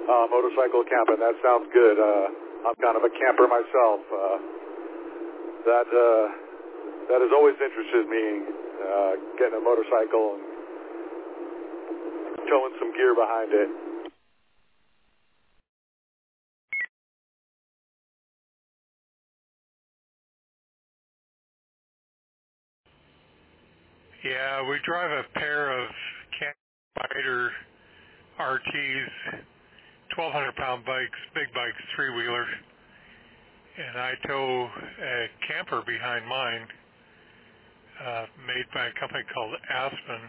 Motorcycle camping. That sounds good. I'm kind of a camper myself. That has always interested me, getting a motorcycle and towing some gear behind it. Yeah, we drive a pair of Camp Spider RTs, 1,200-pound bikes, big bikes, three-wheelers, and I tow a camper behind mine, made by a company called Aspen.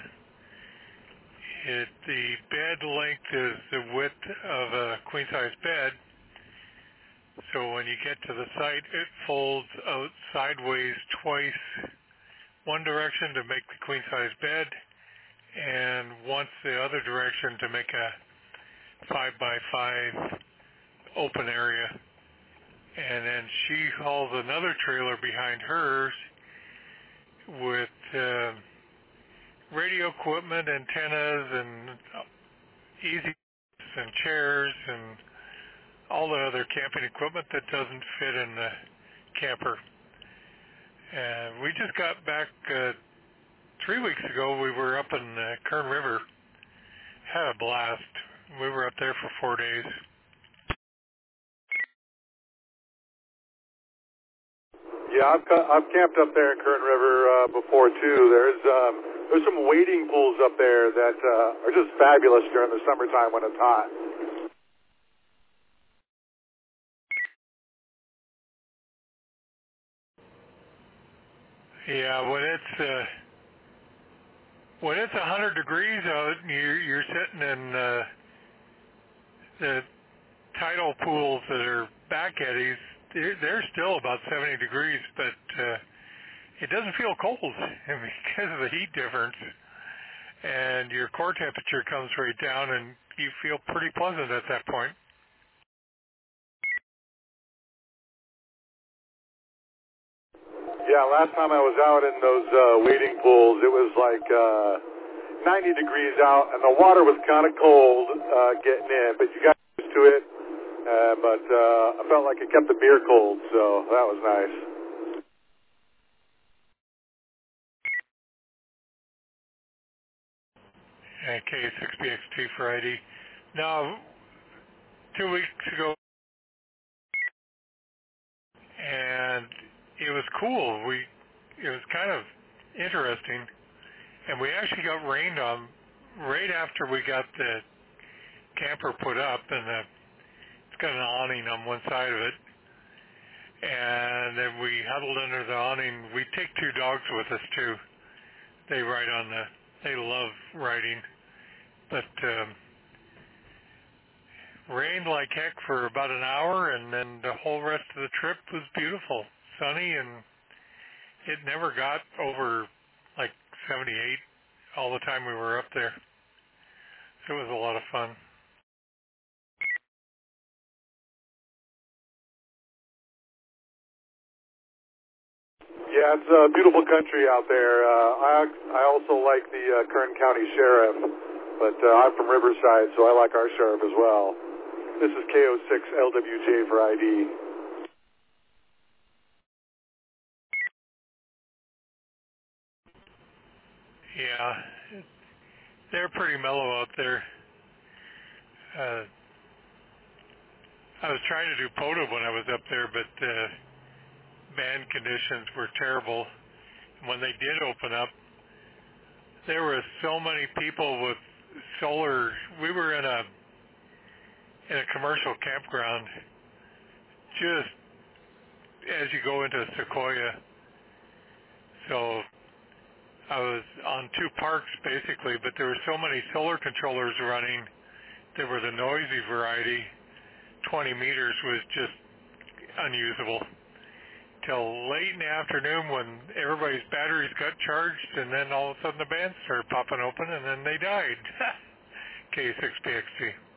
The bed length is the width of a queen-size bed, so when you get to the site, it folds out sideways twice, one direction to make the queen-size bed, and once the other direction to make a 5x5 open area. And then she hauls another trailer behind hers with radio equipment, antennas, and easy and chairs and all the other camping equipment that doesn't fit in the camper. And we just got back 3 weeks ago. We were up in Kern River, had a blast. We were up there for 4 days. Yeah, I've camped up there in Kern River before too. There's some wading pools up there that are just fabulous during the summertime when it's hot. Yeah, when it's 100 degrees out, and you're sitting in the tidal pools that are back eddies. They're still about 70 degrees, but it doesn't feel cold because of the heat difference. And your core temperature comes right down, and you feel pretty pleasant at that point. Yeah, last time I was out in those wading pools, it was like 90 degrees out, and the water was kind of cold getting in, but you got used to it. But I felt like it kept the beer cold, so that was nice. And K6BXT for ID. Now, 2 weeks ago, and it was cool. It was kind of interesting, and we actually got rained on right after we got the camper put up, and it's got an awning on one side of it. And then we huddled under the awning. We take 2 dogs with us too. They they love riding, but rained like heck for about an hour, and then the whole rest of the trip was beautiful, sunny, and it never got over like 78 all the time we were up there. So it was a lot of fun. Yeah, it's a beautiful country out there. I also like the Kern County Sheriff, but I'm from Riverside, so I like our sheriff as well. This is KO6LWJ for ID. Yeah, they're pretty mellow out there. I was trying to do POTA when I was up there, but band conditions were terrible. When they did open up, there were so many people with solar. We were in a commercial campground just as you go into Sequoia. So I was on 2 parks basically, but there were so many solar controllers running. There were the noisy variety. 20 meters was just unusable till late in the afternoon when everybody's batteries got charged, and then all of a sudden the band started popping open, and then they died. K6BXT.